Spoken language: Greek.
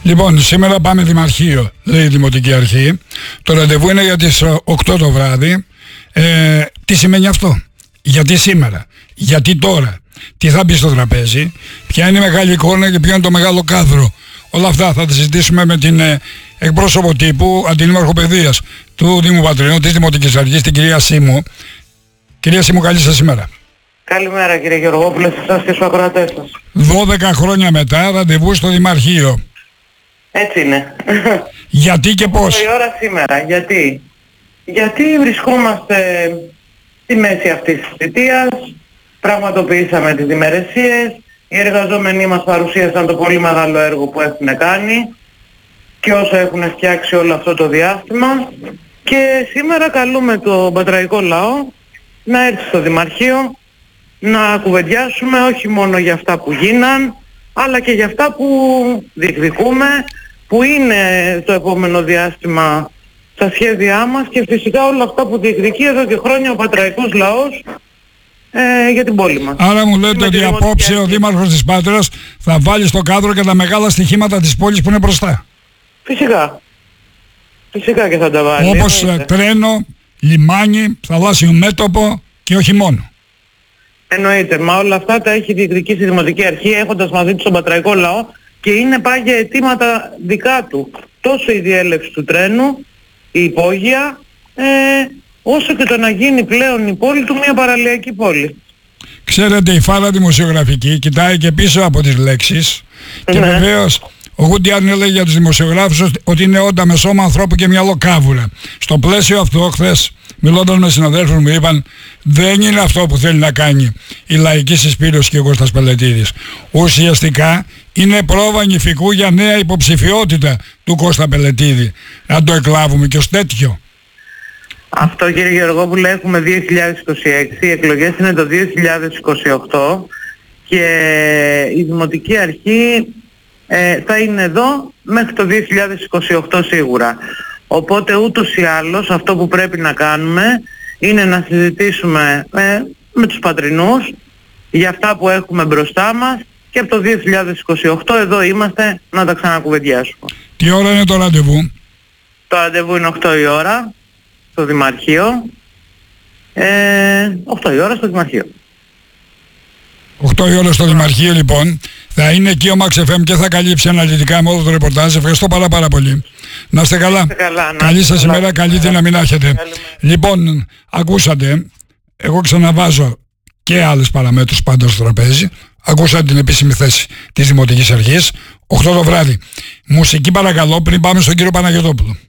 Λοιπόν, σήμερα πάμε Δημαρχείο, λέει η Δημοτική Αρχή. Το ραντεβού είναι για τις 8 το βράδυ. Τι σημαίνει αυτό? Γιατί σήμερα? Γιατί τώρα? Τι θα μπει στο τραπέζι? Ποια είναι η μεγάλη εικόνα και ποιο είναι το μεγάλο κάδρο? Όλα αυτά θα τα συζητήσουμε με την εκπρόσωπο τύπου, αντιδήμαρχο παιδείας του Δήμου Πατρινού, της Δημοτικής Αρχής, την κυρία Σίμου. Κυρία Σίμου, καλή σας ημέρα. Καλημέρα κύριε Γεωργόπουλε, σε εσάς και στους ακροατές σας. 12 χρόνια μετά, ραντεβού στο Δημαρχείο. Έτσι είναι. Γιατί και πώς? Η ώρα σήμερα. Γιατί βρισκόμαστε στη μέση αυτής της θητείας, πραγματοποιήσαμε τις ημερεσίες, οι εργαζόμενοι μας παρουσίασαν το πολύ μεγάλο έργο που έχουν κάνει και όσο έχουν φτιάξει όλο αυτό το διάστημα, και σήμερα καλούμε τον πατραϊκό λαό να έρθει στο Δημαρχείο να κουβεντιάσουμε όχι μόνο για αυτά που γίναν, αλλά και για αυτά που διεκδικούμε, που είναι το επόμενο διάστημα στα σχέδιά μας, και φυσικά όλα αυτά που διεκδικεί εδώ και χρόνια ο πατραϊκός λαός για την πόλη μας. Άρα μου λέτε ότι απόψε ο Δήμαρχος της Πάτρας θα βάλει στο κάδρο και τα μεγάλα στοιχήματα της πόλης που είναι μπροστά. Φυσικά. Φυσικά και θα τα βάλει. Όπως τρένο, λιμάνι, θαλάσσιο μέτωπο και όχι μόνο. Εννοείται. Μα όλα αυτά τα έχει διεκδικήσει η Δημοτική Αρχή, έχοντας μαζί του τον πατραϊκό λαό, και είναι πάγια αιτήματα δικά του. Τόσο η διέλευση του τρένου, η υπόγεια, όσο και το να γίνει πλέον η πόλη του μια παραλιακή πόλη. Ξέρετε, η φάρα δημοσιογραφική κοιτάει και πίσω από τις λέξεις, και βεβαίως ο Γούντι Άρν έλεγε για τους δημοσιογράφους ότι είναι όντα με σώμα ανθρώπου και μυαλό κάβουρα. Στο πλαίσιο αυτό, χθες μιλώντας με συναδέλφους μου είπαν, δεν είναι αυτό που θέλει να κάνει η λαϊκή συσπήρωση και ο Κώστας Πελετίδης. Ουσιαστικά είναι πρόβα νηφικού για νέα υποψηφιότητα του Κώστα Πελετίδη. Να το εκλάβουμε και ως τέτοιο. Αυτό κύριε Γεωργόπουλε, έχουμε 2026, οι εκλογές είναι το 2028 και η Δημοτική Αρχή θα είναι εδώ μέχρι το 2028 σίγουρα. Οπότε ούτως ή άλλως αυτό που πρέπει να κάνουμε είναι να συζητήσουμε με τους πατρινούς για αυτά που έχουμε μπροστά μας, και από το 2028 εδώ είμαστε να τα ξανακουβεντιάσουμε. Τι ώρα είναι το ραντεβού? Το ραντεβού είναι 8 η ώρα στο Δημαρχείο. 8 η ώρα στο Δημαρχείο. 8 η ώρα στο Δημαρχείο λοιπόν. Θα είναι εκεί ο Max FM και θα καλύψει αναλυτικά με όλο το ρεπορτάζ. Ευχαριστώ πάρα πολύ. Να είστε καλά. Καλή σας ημέρα, καλή δύναμη να έχετε. Λοιπόν, ακούσατε, εγώ ξαναβάζω και άλλες παραμέτρους πάντα στο τραπέζι. Ακούσατε την επίσημη θέση της Δημοτικής Αρχής. 8 το βράδυ. Μουσική παρακαλώ πριν πάμε στον κύριο Παναγιωτόπουλο.